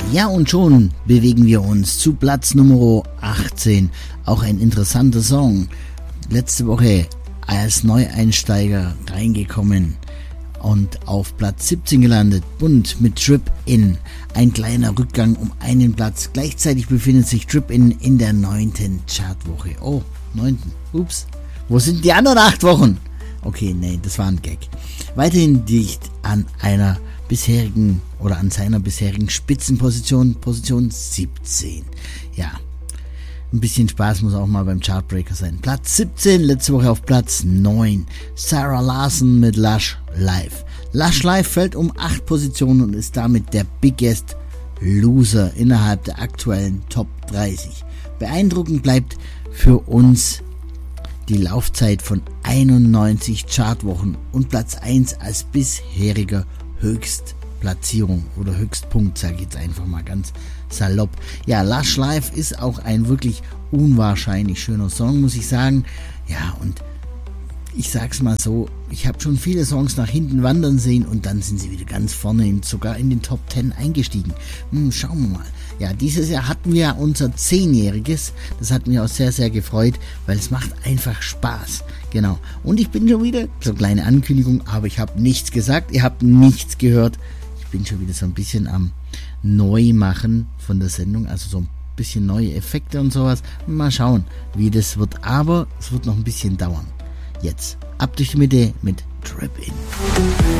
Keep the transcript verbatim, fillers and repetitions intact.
Ja, und schon bewegen wir uns zu Platz Nummer achtzehn. Auch ein interessanter Song. Letzte Woche als Neueinsteiger reingekommen und auf Platz siebzehn gelandet. Und mit Trip In. Ein kleiner Rückgang um einen Platz. Gleichzeitig befindet sich Trip In in der neunten Chartwoche. Oh, neunten. Ups. Wo sind die anderen acht Wochen? Okay, nee, das war ein Gag. Weiterhin dicht an einer bisherigen oder an seiner bisherigen Spitzenposition, Position siebzehn. Ja, ein bisschen Spaß muss auch mal beim Chartbreaker sein. Platz siebzehn, letzte Woche auf Platz neun. Sarah Larson mit Lush Live. Lush Live fällt um acht Positionen und ist damit der Biggest Loser innerhalb der aktuellen Top dreißig. Beeindruckend bleibt für uns die Laufzeit von einundneunzig Chartwochen und Platz eins als bisheriger Höchstplatzierung oder Höchstpunkt, sage ich jetzt einfach mal ganz salopp. Ja, Lush Live ist auch ein wirklich unwahrscheinlich schöner Song, muss ich sagen. Ja, und ich sag's mal so, ich habe schon viele Songs nach hinten wandern sehen und dann sind sie wieder ganz vorne, in, sogar in den Top zehn eingestiegen. Hm, schauen wir mal. Ja, dieses Jahr hatten wir unser zehnjähriges. Das hat mich auch sehr, sehr gefreut, weil es macht einfach Spaß. Genau. Und ich bin schon wieder, so eine kleine Ankündigung, aber ich habe nichts gesagt, ihr habt nichts gehört. Ich bin schon wieder so ein bisschen am Neumachen von der Sendung, also so ein bisschen neue Effekte und sowas. Mal schauen, wie das wird, aber es wird noch ein bisschen dauern. Jetzt ab durch die Mitte mit Trip In.